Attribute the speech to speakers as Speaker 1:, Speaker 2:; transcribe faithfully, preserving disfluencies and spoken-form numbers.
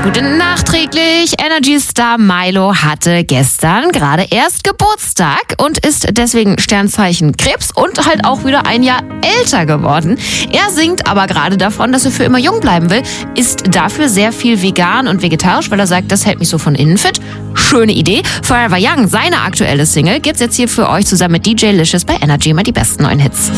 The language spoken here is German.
Speaker 1: Gute nachträglich. Energy-Star Milo hatte gestern gerade erst Geburtstag und ist deswegen Sternzeichen Krebs und halt auch wieder ein Jahr älter geworden. Er singt aber gerade davon, dass er für immer jung bleiben will, isst dafür sehr viel vegan und vegetarisch, weil er sagt, das hält mich so von innen fit. Schöne Idee. Forever Young, seine aktuelle Single, gibt's jetzt hier für euch zusammen mit D J Licious bei Energy, mal die besten neuen Hits.